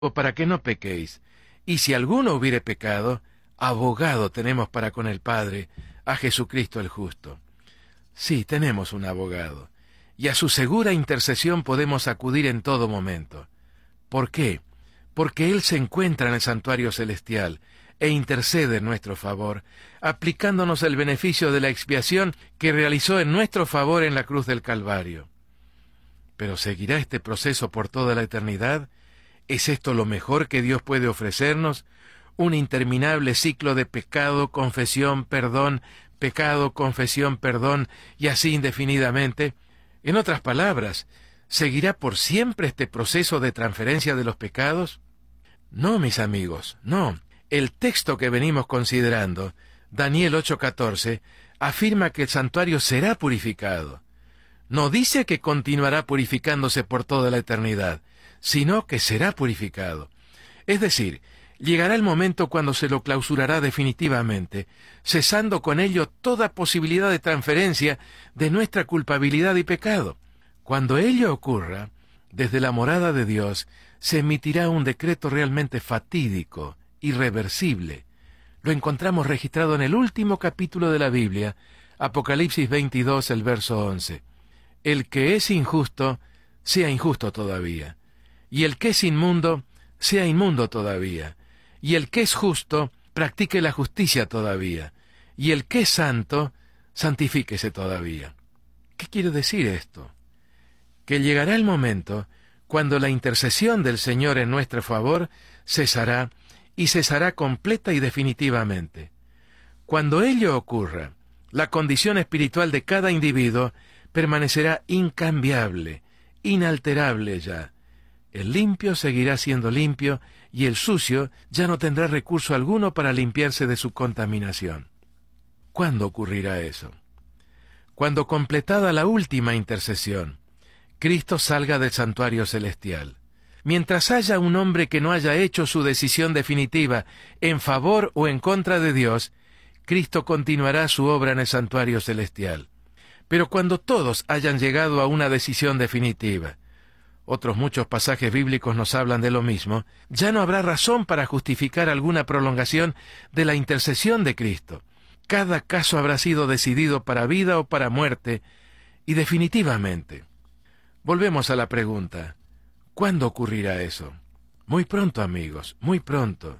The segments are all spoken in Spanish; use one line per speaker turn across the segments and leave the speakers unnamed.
o para que no pequéis. Y si alguno hubiere pecado, abogado tenemos para con el Padre, a Jesucristo el justo. Sí, tenemos un abogado, y a su segura intercesión podemos acudir en todo momento. ¿Por qué? Porque Él se encuentra en el santuario celestial e intercede en nuestro favor, aplicándonos el beneficio de la expiación que realizó en nuestro favor en la cruz del Calvario. ¿Pero seguirá este proceso por toda la eternidad? ¿Es esto lo mejor que Dios puede ofrecernos? ¿Un interminable ciclo de pecado, confesión, perdón, y así indefinidamente? En otras palabras, ¿seguirá por siempre este proceso de transferencia de los pecados? No, mis amigos, no. El texto que venimos considerando, Daniel 8:14, afirma que el santuario será purificado. No dice que continuará purificándose por toda la eternidad, sino que será purificado. Es decir, llegará el momento cuando se lo clausurará definitivamente, cesando con ello toda posibilidad de transferencia de nuestra culpabilidad y pecado. Cuando ello ocurra, desde la morada de Dios, se emitirá un decreto realmente fatídico, irreversible. Lo encontramos registrado en el último capítulo de la Biblia, Apocalipsis 22, el verso 11. El que es injusto, sea injusto todavía. Y el que es inmundo, sea inmundo todavía. Y el que es justo, practique la justicia todavía. Y el que es santo, santifíquese todavía. ¿Qué quiere decir esto? Que llegará el momento cuando la intercesión del Señor en nuestro favor cesará, y cesará completa y definitivamente. Cuando ello ocurra, la condición espiritual de cada individuo permanecerá incambiable, inalterable ya. El limpio seguirá siendo limpio, y el sucio ya no tendrá recurso alguno para limpiarse de su contaminación. ¿Cuándo ocurrirá eso? Cuando, completada la última intercesión, Cristo salga del santuario celestial. Mientras haya un hombre que no haya hecho su decisión definitiva en favor o en contra de Dios, Cristo continuará su obra en el santuario celestial. Pero cuando todos hayan llegado a una decisión definitiva, otros muchos pasajes bíblicos nos hablan de lo mismo, ya no habrá razón para justificar alguna prolongación de la intercesión de Cristo. Cada caso habrá sido decidido para vida o para muerte, y definitivamente. Volvemos a la pregunta: ¿cuándo ocurrirá eso? Muy pronto, amigos, muy pronto.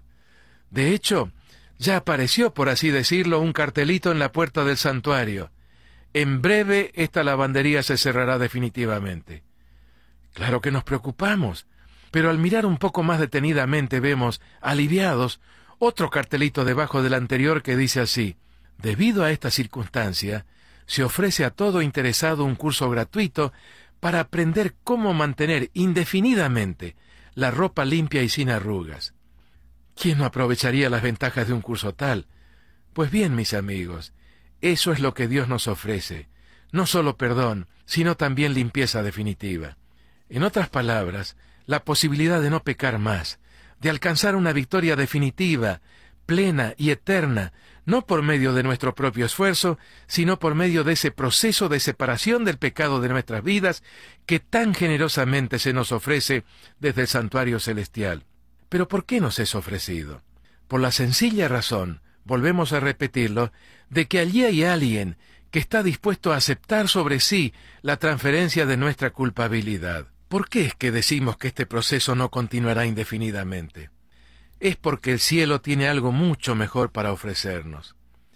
De hecho, ya apareció, por así decirlo, un cartelito en la puerta del santuario. En breve esta lavandería se cerrará definitivamente. Claro que nos preocupamos, pero al mirar un poco más detenidamente vemos, aliviados, otro cartelito debajo del anterior que dice así: debido a esta circunstancia, se ofrece a todo interesado un curso gratuito para aprender cómo mantener indefinidamente la ropa limpia y sin arrugas. ¿Quién no aprovecharía las ventajas de un curso tal? Pues bien, mis amigos, eso es lo que Dios nos ofrece, no solo perdón, sino también limpieza definitiva. En otras palabras, la posibilidad de no pecar más, de alcanzar una victoria definitiva, plena y eterna, no por medio de nuestro propio esfuerzo, sino por medio de ese proceso de separación del pecado de nuestras vidas que tan generosamente se nos ofrece desde el santuario celestial. ¿Pero por qué nos es ofrecido? Por la sencilla razón, volvemos a repetirlo, de que allí hay alguien que está dispuesto a aceptar sobre sí la transferencia de nuestra culpabilidad. ¿Por qué es que decimos que este proceso no continuará indefinidamente? Es porque el cielo tiene algo mucho mejor para ofrecernos.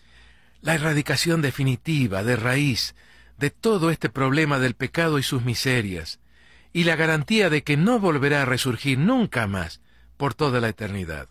La erradicación definitiva, de raíz, de todo este problema del pecado y sus miserias, y la garantía de que no volverá a resurgir nunca más por toda la eternidad.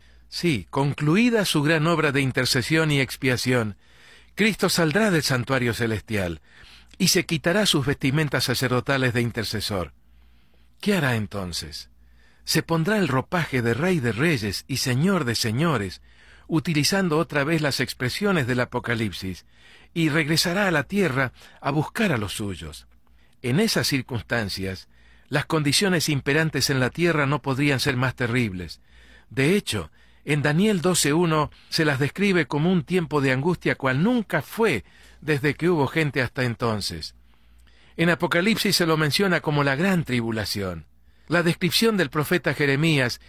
Sí, concluida su gran obra de intercesión y expiación, Cristo saldrá del santuario celestial y se quitará sus vestimentas sacerdotales de intercesor. ¿Qué hará entonces? Se pondrá el ropaje de Rey de Reyes y Señor de Señores, utilizando otra vez las expresiones del Apocalipsis, y regresará a la tierra a buscar a los suyos. En esas circunstancias, las condiciones imperantes en la tierra no podrían ser más terribles. De hecho, en Daniel 12:1 se las describe como un tiempo de angustia cual nunca fue desde que hubo gente hasta entonces. En Apocalipsis se lo menciona como la gran tribulación. La descripción del profeta Jeremías